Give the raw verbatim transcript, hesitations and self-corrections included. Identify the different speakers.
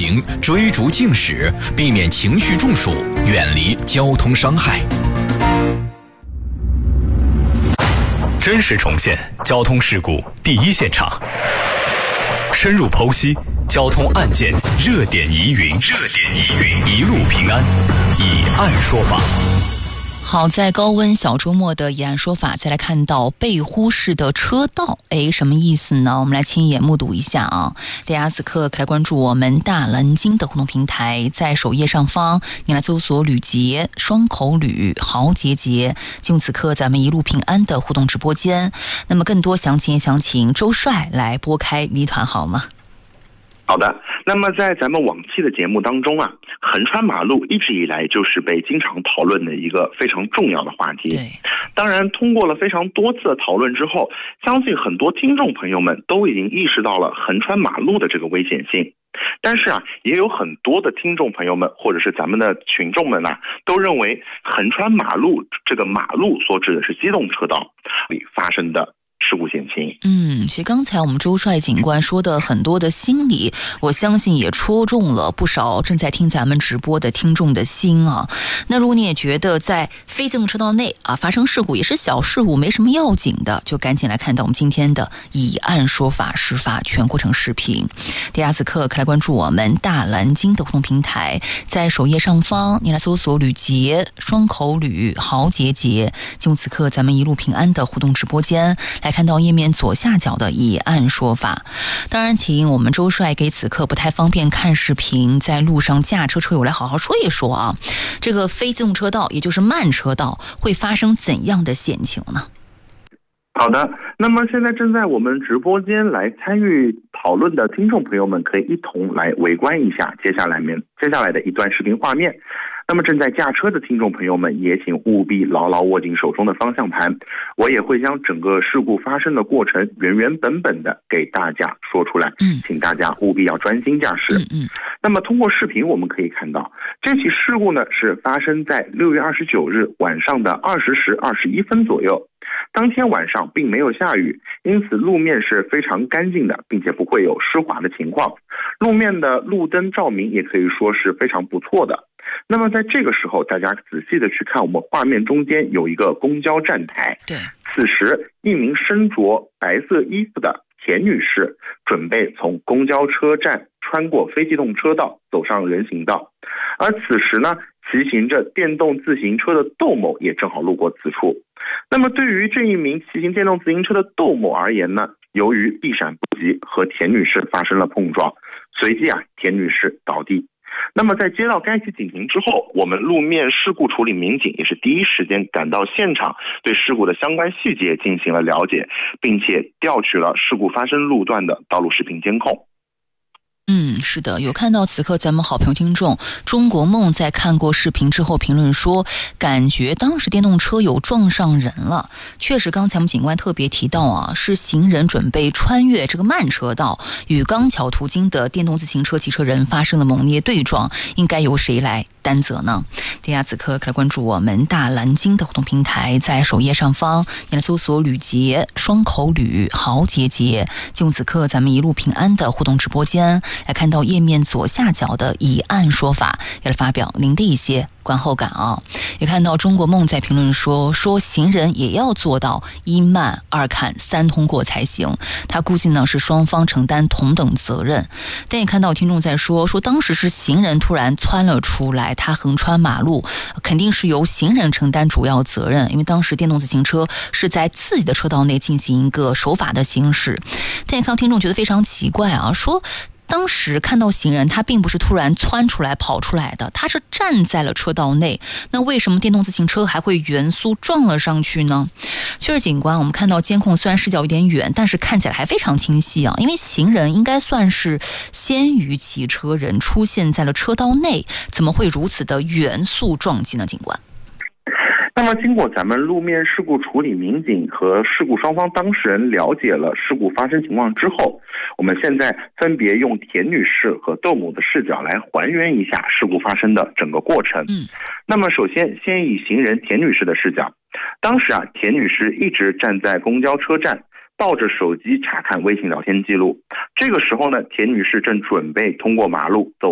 Speaker 1: 行，追逐竞驶，避免情绪中暑，远离交通伤害。真实重现交通事故第一现场，深入剖析交通案件热点疑云，热点疑云，一路平安，以案说法。
Speaker 2: 好，在高温小周末的以案说法，再来看到被忽视的车道，诶，什么意思呢？我们来亲眼目睹一下啊！大家此刻可来关注我们大蓝鲸的互动平台，在首页上方，你来搜索吕杰、双口吕、豪杰杰，进入此刻咱们一路平安的互动直播间。那么更多详情也想请周帅来拨开谜团好吗？
Speaker 3: 好的，那么在咱们往期的节目当中啊，横穿马路一直以来就是被经常讨论的一个非常重要的话题。
Speaker 2: 对，
Speaker 3: 当然通过了非常多次的讨论之后，相信很多听众朋友们都已经意识到了横穿马路的这个危险性。但是啊，也有很多的听众朋友们或者是咱们的群众们啊，都认为横穿马路这个马路所指的是机动车道里发生的事故险情。
Speaker 2: 嗯，其实刚才我们周帅警官说的很多的心理，我相信也戳中了不少正在听咱们直播的听众的心啊。那如果你也觉得在非机动车道内啊发生事故也是小事故，没什么要紧的，就赶紧来看到我们今天的以案说法事发全过程视频。大家此刻可来关注我们大蓝鲸的互动平台，在首页上方你来搜索吕杰、双口吕、豪杰杰，进入此刻咱们一路平安的互动直播间，来看到页面左下角的以案说法。当然请我们周帅给此刻不太方便看视频在路上驾车车友来好好说一说啊，这个非机动车道也就是慢车道会发生怎样的险情呢？
Speaker 3: 好的，那么现在正在我们直播间来参与讨论的听众朋友们可以一同来围观一下接下来面接下来的一段视频画面。那么正在驾车的听众朋友们也请务必牢牢握紧手中的方向盘，我也会将整个事故发生的过程原原本本的给大家说出来，
Speaker 2: 嗯，
Speaker 3: 请大家务必要专心驾驶。
Speaker 2: 嗯嗯。
Speaker 3: 那么通过视频我们可以看到，这起事故呢是发生在六月二十九日晚上的二十时二十一分左右。当天晚上并没有下雨，因此路面是非常干净的，并且不会有湿滑的情况。路面的路灯照明也可以说是非常不错的。那么在这个时候，大家仔细的去看，我们画面中间有一个公交站台。
Speaker 2: 对，
Speaker 3: 此时一名身着白色衣服的田女士准备从公交车站穿过非机动车道走上人行道，而此时呢，骑行着电动自行车的窦某也正好路过此处。那么对于这一名骑行电动自行车的窦某而言呢，由于避闪不及，和田女士发生了碰撞，随即啊，田女士倒地。那么在接到该起警情之后，我们路面事故处理民警也是第一时间赶到现场，对事故的相关细节进行了了解，并且调取了事故发生路段的道路视频监控。
Speaker 2: 嗯，是的，有看到此刻咱们好朋友听众中国梦在看过视频之后评论说，感觉当时电动车有撞上人了。确实刚才我们警官特别提到啊，是行人准备穿越这个慢车道，与刚巧途经的电动自行车骑车人发生了猛烈对撞，应该由谁来担责呢？大家此刻可来关注我们大蓝鲸的互动平台，在首页上方你来搜索吕杰、双口吕、豪杰杰，进入此刻咱们一路平安的互动直播间，来看到页面左下角的以案说法，要来发表您的一些观后感啊。也看到中国梦在评论说，说行人也要做到一慢二看三通过才行，他估计呢是双方承担同等责任。但也看到听众在说，说当时是行人突然窜了出来，他横穿马路，肯定是由行人承担主要责任，因为当时电动自行车是在自己的车道内进行一个守法的行驶。但也看到听众觉得非常奇怪啊，说当时看到行人他并不是突然窜出来跑出来的，他是站在了车道内，那为什么电动自行车还会原速撞了上去呢？确实警官，我们看到监控虽然视角有点远，但是看起来还非常清晰啊，因为行人应该算是先于骑车人出现在了车道内，怎么会如此的原速撞击呢？警官，
Speaker 3: 那么经过咱们路面事故处理民警和事故双方当事人了解了事故发生情况之后，我们现在分别用田女士和窦某的视角来还原一下事故发生的整个过程。
Speaker 2: 嗯，
Speaker 3: 那么首先先以行人田女士的视角，当时啊，田女士一直站在公交车站，抱着手机查看微信聊天记录。这个时候呢，田女士正准备通过马路走